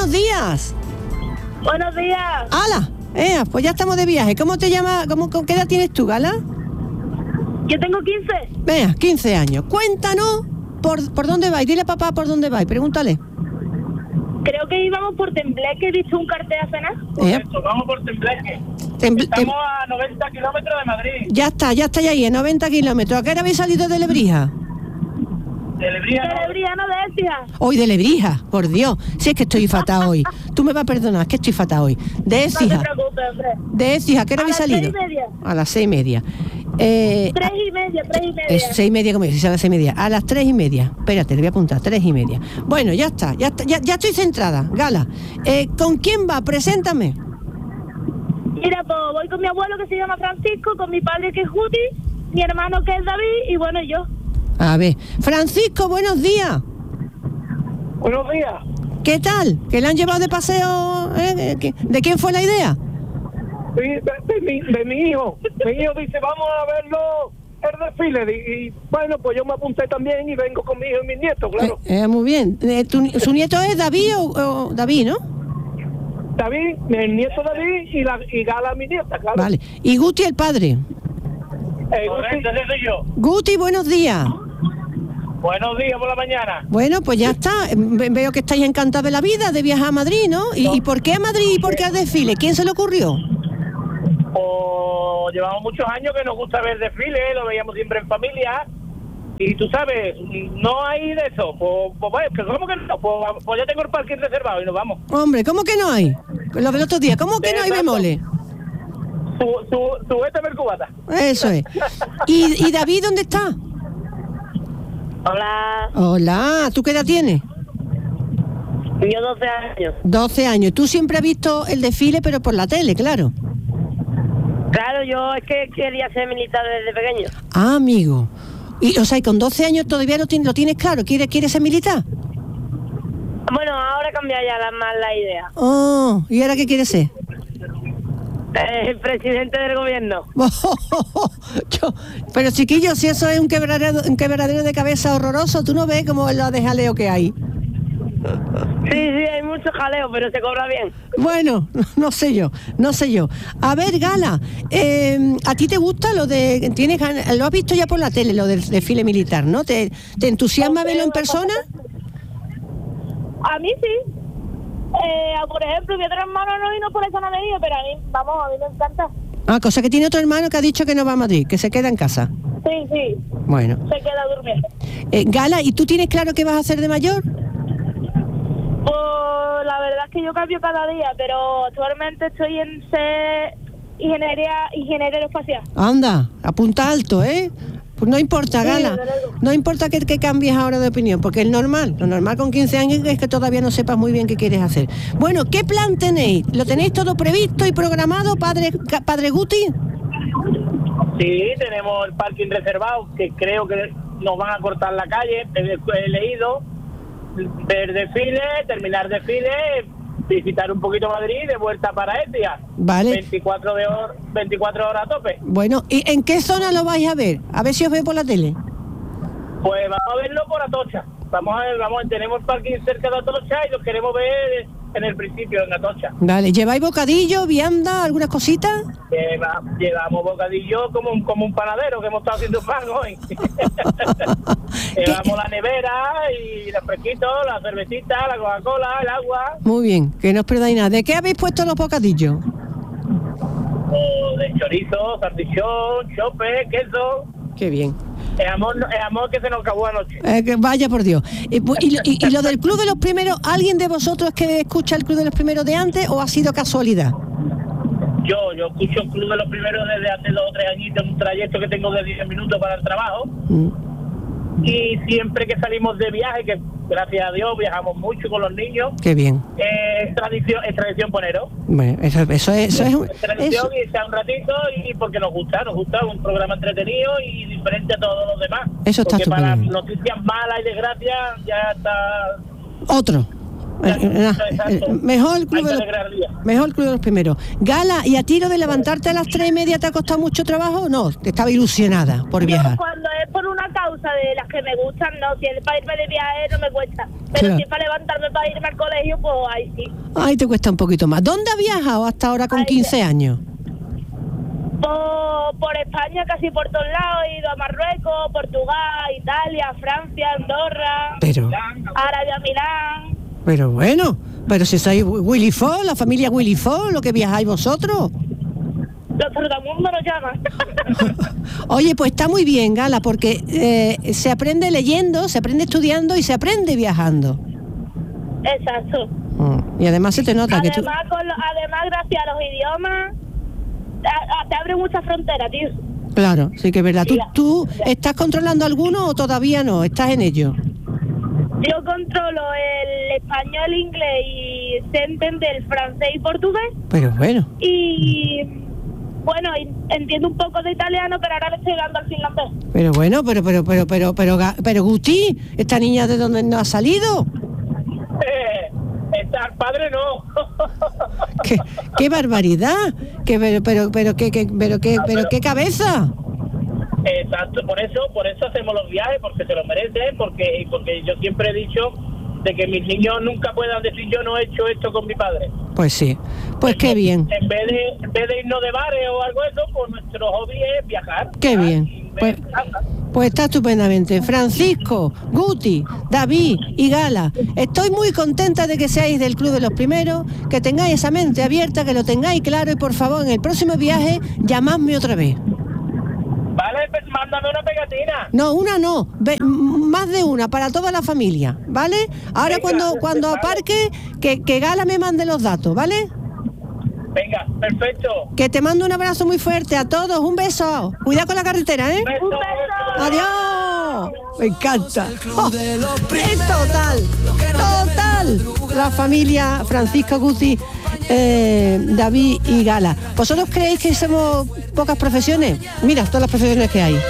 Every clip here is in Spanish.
buenos días. Buenos días. ¡Hala! Pues ya estamos de viaje. ¿Cómo te llamas? ¿Qué edad tienes tú, Gala? Yo tengo 15. Venga, 15 años. Cuéntanos por dónde vais. Dile a papá por dónde vais. Pregúntale. Creo que íbamos por Tembleque, he visto un cartel a cenar. Correcto, vamos por Tembleque. Estamos a 90 kilómetros de Madrid. Ya está ahí, a 90 kilómetros. ¿A qué hora habéis salido de Lebrija? De Lebrija, no de Écija. Hoy de Lebrija, por Dios. Si es que estoy fatal hoy. Tú me vas a perdonar, es que estoy fatal hoy. De Écija. No te preocupes, hombre. De Écija, ¿a qué hora habéis salido? A las 6:30. A las 6:30. 3:30. 6:30, como dices, a las 6:30. A las 3:30. Espérate, le voy a apuntar, 3:30. Bueno, ya está, ya estoy centrada. Gala, ¿con quién va? Preséntame. Mira, pues voy con mi abuelo que se llama Francisco, con mi padre que es Guti, mi hermano que es David y bueno, yo. A ver, Francisco, buenos días. Buenos días. ¿Qué tal? ¿Que le han llevado de paseo? ¿De quién fue la idea? De mi hijo. Mi hijo dice, vamos a verlo el desfile. Y bueno, pues yo me apunté también y vengo con mi hijo y mis nietos, claro. Muy bien. ¿Su nieto es David o David, no? David, el nieto David y Gala, mi nieta, claro. Vale. ¿Y Guti, el padre? Correcto, ese soy yo. Guti, buenos días. Buenos días por la mañana. Bueno, pues ya está. Veo que estáis encantados de la vida, de viajar a Madrid, ¿no? ¿Y por qué a Madrid y por qué al desfile? ¿Quién se le ocurrió? Pues llevamos muchos años que nos gusta ver desfiles, lo veíamos siempre en familia. Y tú sabes, no hay de eso. Pues ¿cómo que no? Pues ya tengo el parking reservado y nos vamos. Hombre, ¿cómo que no hay? Lo del otro día, ¿cómo que no hay bemoles? Subete a ver cubata. Eso es. ¿Y David dónde está? Hola. Hola, ¿tú qué edad tienes? Yo 12 años. 12 años. Tú siempre has visto el desfile, pero por la tele, claro. Claro, yo es que quería ser militar desde pequeño. Ah, amigo. Y, o sea, y con 12 años todavía lo tienes claro. ¿Quieres ser militar? Bueno, ahora cambia ya más la idea. Oh, ¿y ahora qué quieres ser? El presidente del gobierno. Pero chiquillos, si eso es un quebradero de cabeza horroroso, ¿tú no ves como lo de jaleo que hay? Sí, hay mucho jaleo, pero se cobra bien. Bueno, no sé yo. A ver, Gala, ¿a ti te gusta lo de... lo has visto ya por la tele, lo del desfile militar, ¿no? ¿Te entusiasma verlo en persona? A mí sí. Por ejemplo, mi otro hermano no vino por esa medida, pero a mí me encanta. Ah, cosa que tiene otro hermano que ha dicho que no va a Madrid, que se queda en casa. Sí. Bueno. Se queda durmiendo. Gala, ¿y tú tienes claro qué vas a hacer de mayor? Pues la verdad es que yo cambio cada día, pero actualmente estoy en ingeniero espacial. Anda, apunta alto, ¿eh? Pues no importa, Gala, no importa que cambies ahora de opinión, porque lo normal con 15 años es que todavía no sepas muy bien qué quieres hacer. Bueno, ¿qué plan tenéis? ¿Lo tenéis todo previsto y programado, padre Guti? Sí, tenemos el parking reservado, que creo que nos van a cortar la calle, he leído, ver desfile, terminar desfile, visitar un poquito Madrid, de vuelta para Écija. Vale. 24 horas a tope. Bueno, ¿y en qué zona lo vais a ver? A ver si os veo por la tele. Pues vamos a verlo por Atocha. Tenemos parking cerca de Atocha y lo queremos ver en el principio, en Atocha. Vale, ¿lleváis bocadillo, vianda, algunas cositas? Llevamos bocadillo como un panadero que hemos estado haciendo pan hoy. Llevamos la nevera y los fresquitos, la cervecita, la Coca-Cola, el agua. Muy bien, que no os perdáis nada. ¿De qué habéis puesto los bocadillos? De chorizo, salchichón, chope, queso. Qué bien. El amor que se nos acabó anoche. Vaya por Dios. Y lo del Club de los Primeros, ¿alguien de vosotros es que escucha el Club de los Primeros de antes o ha sido casualidad? Yo escucho el Club de los Primeros desde hace 2 o 3 añitos, un trayecto que tengo de 10 minutos para el trabajo. Y siempre que salimos de viaje, que gracias a Dios viajamos mucho con los niños. Qué bien. Es tradición poneros. Bueno, eso es tradición y está un ratito y porque nos gusta un programa entretenido y diferente a todos los demás. Eso está porque para estupendo. noticias malas y desgracias ya está otro. Mejor el Club de los Primeros. Gala, ¿y a ti lo de levantarte a las 3:30 te ha costado mucho trabajo? No, te estaba ilusionada por viajar. Cuando es por una causa cosas de las que me gustan, no. Si es para irme de viaje no me cuesta. Pero Claro. si es para levantarme para irme al colegio, pues ahí sí. Ay, te cuesta un poquito más. ¿Dónde has viajado hasta ahora con 15 años? Por España, casi por todos lados. He ido a Marruecos, Portugal, Italia, Francia, Andorra, Pero, Arabia, Milán. pero bueno, pero si sois Willy Fox, la familia Willy Fox, lo que viajáis vosotros. Los trotamundos nos llaman. Oye, pues está muy bien, Gala, porque se aprende leyendo, se aprende estudiando y se aprende viajando. Exacto. Y además se te nota que tú... Además, gracias a los idiomas, te abre muchas fronteras, tío. Claro, sí que es verdad. ¿Tú estás controlando alguno o todavía no? ¿Estás en ello? Yo controlo el español, inglés y sé entender el francés y portugués. Pero bueno. Y bueno, entiendo un poco de italiano, pero ahora le estoy dando al finlandés. Pero bueno, pero Guti, ¿esta niña de dónde no ha salido? Estar padre no. ¡Qué barbaridad! Pero qué cabeza. Exacto, por eso hacemos los viajes, porque se lo merecen, porque yo siempre he dicho de que mis niños nunca puedan decir yo no he hecho esto con mi padre. Pues sí, pues qué bien. En vez de irnos de bares o algo de eso, pues nuestro hobby es viajar. Qué bien. Pues está estupendamente. Francisco, Guti, David y Gala, estoy muy contenta de que seáis del Club de los Primeros, que tengáis esa mente abierta, que lo tengáis claro y por favor en el próximo viaje llamadme otra vez. Vale, pues mándame una pegatina. No, una no, más de una, para toda la familia, ¿vale? Ahora Venga, cuando vale. aparque, que Gala me mande los datos, ¿vale? Venga, perfecto. Que te mando un abrazo muy fuerte a todos, un beso. Cuidado con la carretera, ¿eh? Un beso. ¡Adiós! Me encanta. ¡Oh! Es total. La familia Francisco, Guti, David y Gala. ¿Vosotros creéis que somos pocas profesiones? Mira, todas las profesiones que hay.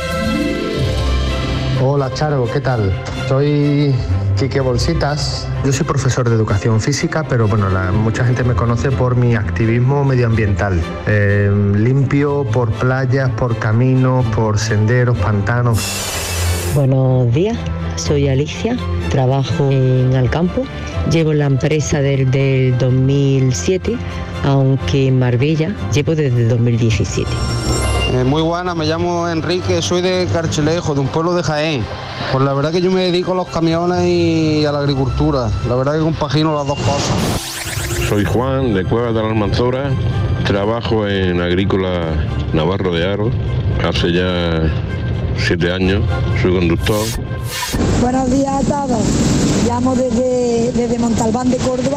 Hola Charo, ¿qué tal? Soy Quique Bolsitas. Yo soy profesor de educación física, pero bueno, mucha gente me conoce por mi activismo medioambiental. Limpio por playas, por caminos, por senderos, pantanos. Buenos días, soy Alicia, trabajo en Alcampo, llevo la empresa desde el 2007, aunque en Marbella llevo desde 2017. Muy buena, me llamo Enrique, soy de Carchelejo, de un pueblo de Jaén. Pues la verdad que yo me dedico a los camiones y a la agricultura, la verdad que compagino las dos cosas. Soy Juan, de Cuevas de la Almanzora, trabajo en Agrícola Navarro de Aro, hace ya 7 años, soy conductor. Buenos días a todos, llamo desde Montalbán de Córdoba,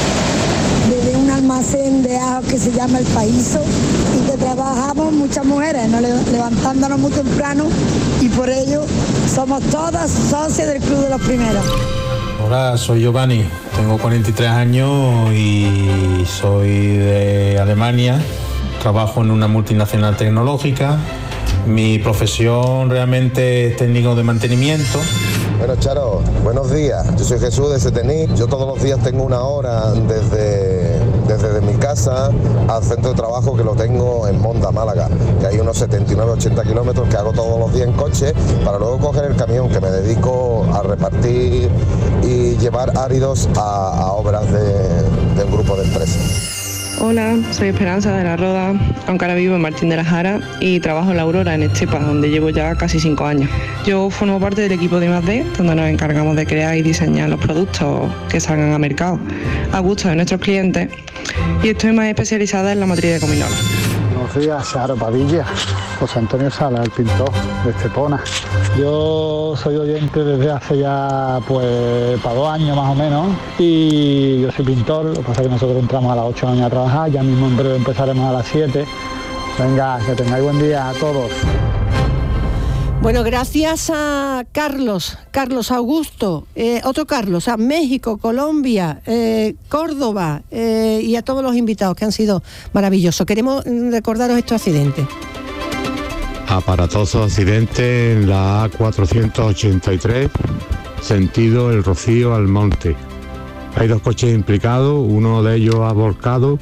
desde un almacén de ajo que se llama El Paíso y que trabajamos muchas mujeres, levantándonos muy temprano y por ello somos todas socias del Club de los Primeros. Hola, soy Giovanni, tengo 43 años y soy de Alemania, trabajo en una multinacional tecnológica. Mi profesión realmente es técnico de mantenimiento. Bueno, Charo, buenos días. Yo soy Jesús de Setení. Yo todos los días tengo una hora desde mi casa al centro de trabajo, que lo tengo en Monda, Málaga, que hay unos 79-80 kilómetros que hago todos los días en coche para luego coger el camión, que me dedico a repartir y llevar áridos a obras de un grupo de empresas. Hola, soy Esperanza de la Roda, aunque ahora vivo en Martín de la Jara y trabajo en La Aurora, en Estepa, donde llevo ya casi 5 años. Yo formo parte del equipo de I+D, donde nos encargamos de crear y diseñar los productos que salgan al mercado a gusto de nuestros clientes, y estoy más especializada en la matriz de cominola. Buenos días, Charo Padilla, José Antonio Sala, el pintor de Estepona. Yo soy oyente desde hace ya para 2 años más o menos, y yo soy pintor. Lo que pasa es que nosotros entramos a las 8 años a trabajar, ya mismo en breve empezaremos a las 7. Venga, que tengáis buen día a todos. Bueno, gracias a Carlos Augusto, otro Carlos, a México, Colombia, Córdoba y a todos los invitados que han sido maravillosos. Queremos recordaros estos accidentes. Aparatoso accidente en la A483, sentido El Rocío al Monte. Hay 2 coches implicados, uno de ellos ha volcado,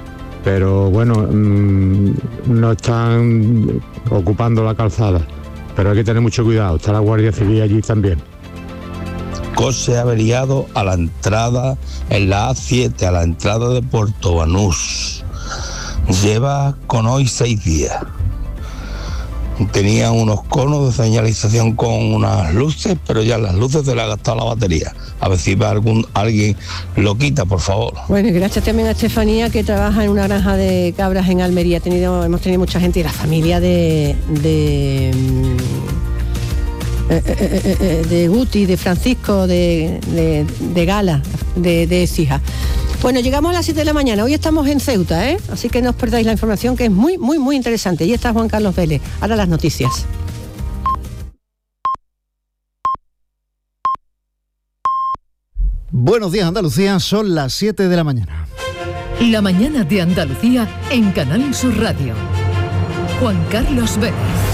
pero bueno, no están ocupando la calzada. pero hay que tener mucho cuidado, está la Guardia Civil allí también. Coche averiado a la entrada, en la A7, a la entrada de Puerto Banús. Lleva con hoy 6 días. Tenía unos conos de señalización con unas luces, pero ya las luces se le ha gastado la batería. A ver si va alguien lo quita, por favor. Bueno, y gracias también a Estefanía, que trabaja en una granja de cabras en Almería. Hemos tenido mucha gente, y la familia de Guti, de Francisco, de Gala, de Écija. Bueno, llegamos a las 7 de la mañana. Hoy estamos en Ceuta, así que no os perdáis la información, que es muy, muy, muy interesante. Y está Juan Carlos Vélez. Ahora las noticias. Buenos días, Andalucía. Son las 7 de la mañana. La mañana de Andalucía en Canal Sur Radio. Juan Carlos Vélez.